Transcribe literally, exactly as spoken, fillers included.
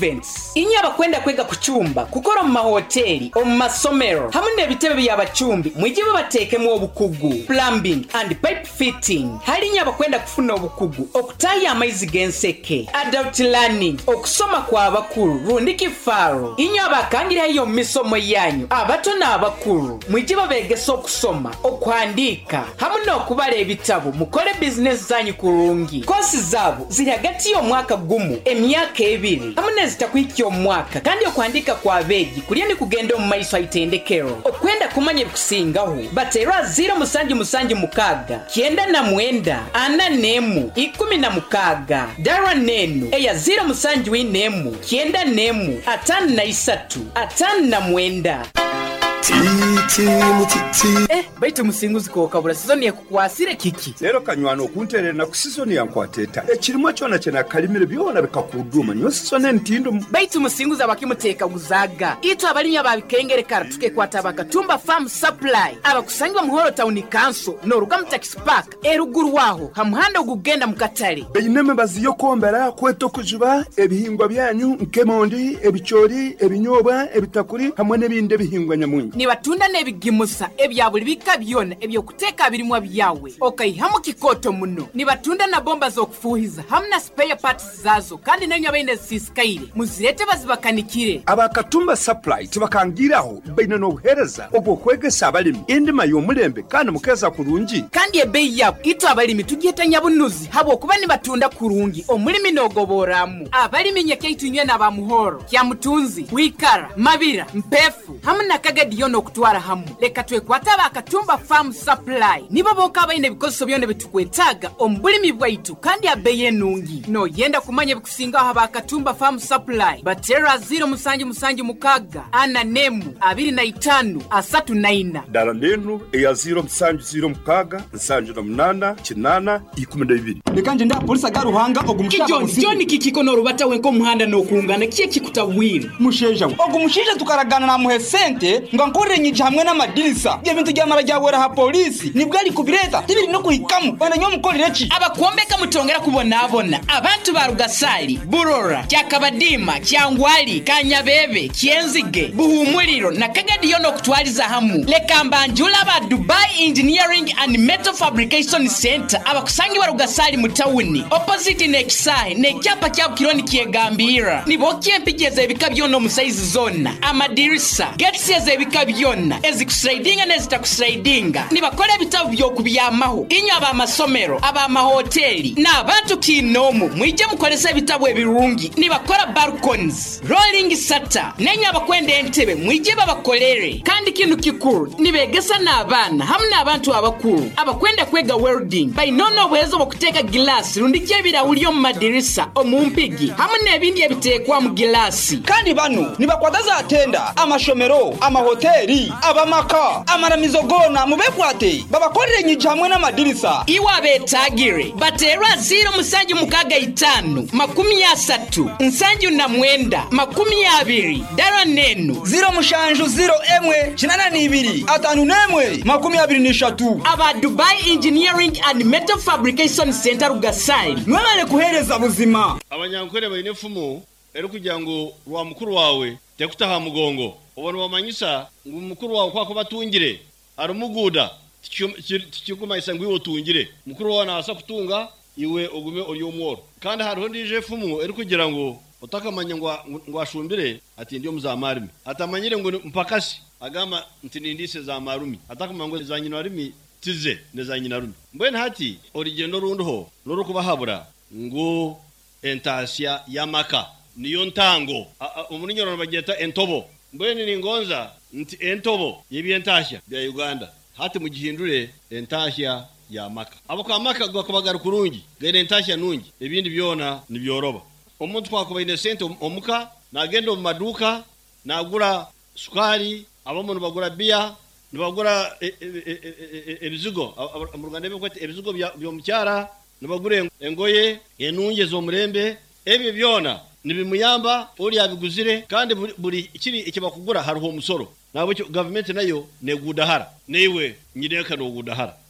events inyo abakwenda kwega ku cyumba kukora mu mahoteli omu masomero hamwe n'ebitebe by'abacumbi mwigibe batekemu obukugu plumbing and pipe fitting hali inyo abakwenda kufuna obukugu okutaya amaizi g'enseke adult learning okusoma kwa abakulu rundiki faro inyo abakangira iyo misomo yanyu abato n'abakulu mwigibe begesa okusoma okwandiika hamwe n'okubala ebitabo mukole business zanyu kurungi kosi zabo ziri hagati y'omwaka gumu emyaka ebiri hamwe n'ezitakwikya omwaka kandi okwandika kwa begi kulya ni kugenda mu maiso ayitendekero okwenda kumanya ebikusingaho batera ziro musanji musanji mukaga kyenda na mwenda ana nemu ikumi na mukaga darwa nenu eya ziro musanji w'inemu kyenda nemu atanu na isatu atanu na mwenda. Titi mutiti eh baitu musinguzi ko kabula sizoni yakukwasire kiki lero kanywano kunterera na ku sizoni yankwateta ekirimo cyona cyana kalimire byona bikakuduma nyo sizoni ntindo baitu musinguzi abakimuteka guzaga itu abalinya babikengere tuke kwata bakatumba farm supply abakusangwa muhoro town council no rugamu tax park eruguru waho hamuhanda ogugenda mukatale beyineme baziyo kombera kweto kujuba ebihingwa byanyu nkemondi ebichori ebinyobwa ebitakuri hamwe nebinde bihingwa nyamunyi ni batunda nebigimusa ebyabuli bikabyona ebyo kuteka birimwa byawe okayihamu kikoto muno ni batunda na bomba zokufuhiza hamna spare parts zazo kandi nenyo abaine sisikaire muzirete bazibakanikire abakatumba supply tibakangiraho baina no buhereza obwo kwegesa abalimi indima y'omulembe kandi mukeza kurungi kandi ebei yabo ito abalimi tugietanya bunuzi habo kuba ni batunda kurungi omulimi nogoboramu abalimi nyeke itunywe na bamuhoro kya mutunzi wikara mabira mpefu hamna kagadi yono kutwara hamu leka twekwata bakatumba farm supply nibo boka abaine bikoso byone bitukwetaga ombulimi bwaitu kandi abeye nungi no yenda kumanya bikusinga ha bakatumba farm supply batera ziro musanji musanji mukaga ana nemu abiri na itanu asatu na ina dala ndenu eya ziro musanji ziro mukaga nsanju na munana kinana ikumi na bibiri lekanje nda polisi agaruhanga ogumushaka musiki John kikiko no rubata wenko muhanda no kungana kiye kikutawira musheja ogumushije tukaragana na muhe sente ngakore nyije hamwe n'amadirisa bye bintu byamara ryawera ha polisi nibwo ari kubireta tibiri no kuhikamu bana nyo mukorere ki abakombeka mutongera kubona abona abantu barugasali burora cyakabadima cyangwali kanyabebe cyenzige buhumuriro na kagadi yono kutwaliza hamu lekambanjula ba Dubai Engineering and Metal Fabrication Center abakusangi barugasali mutawuni opposite nekisahe ne cyapa cya kironi kiyegambira nibo kyempigeze bikabyono mu size zona amadirisa gates ze bikabyona ezikusraidinga nezitakusraidinga nibakore bitabo byo kubyamaho inyo aba masomero aba mahoteli na abantu kinomo mwije mukoresa bitabo ebirungi nibakora balconies rolling shutter nenya abakwende entebe mwije babakolere kandi kintu kikuru nibegesa n'abana hamwe abantu abakuru abakwenda kwega welding by nono bwezo bokuteka glass rundike birawulyo mu madirisa omumpigi hamwe n'ebindi ebitekwa mu glass kandi bano nibakwadaza atenda amashomero amahoteli abamaka amaramizogona mubekwate babakorere nyije hamwe n'amadirisa iwa betagire batera ziro musanji mukaga itanu makumi asatu nsanji na mwenda makumi abiri dara nenu ziro mushanju ziro emwe kinana nibiri atanu nemwe makumi abiri nishatu aba Dubai Engineering and Metal Fabrication Center ugasali mwemale kuhereza buzima abanyankore bayine fumu ero kugira ngo rwa mukuru wawe tekutaha mugongo ubona bamanyisa ngo mukuru wawe kwako batungire arumuguda tikikuma isangwe wotungire mukuru wawe nasa kutunga iwe ogume uriyo mworo kandi hariho ndije fumu eri kugira ngo utakamanya ngo ngo ashumbire ati ndiyo muzamarimi atamanyire ngo mpakasi agama ntinindise za marumi atakamanya ngo za nyina warimi tize neza nyina rumi mbene hati origendo runduho noro kubahabura ngo entasia yamaka niyo ntango umunyoro bageta entobo mbene ni ngonza nti entobo yebyentashya bya Uganda hati mugihindure entashya ya maka abo kwa maka gwakabagara kurungi gene entashya nungi ebindi byona nibyoroba omuntu twakubaine sente omuka nagendo mu maduka nagura sukari abamuntu bagura bia nibagura ebizigo mu Rwanda bekwete ebizigo byo mucyara nibagure engoye enunge zo murembe ebyo byona nibimuyamba uri yabiguzire kandi buri ikiri ikibakugura hariho umusoro nabo government nayo negudahara niwe nyireka no gudahara